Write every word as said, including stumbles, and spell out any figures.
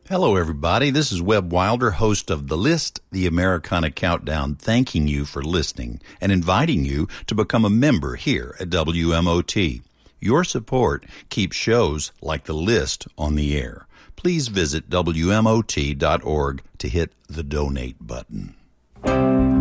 Hello, everybody. This is Webb Wilder, host of The List, the Americana Countdown, thanking you for listening and inviting you to become a member here at W M O T. Your support keeps shows like The List on the air. Please visit W M O T dot org to hit the donate button.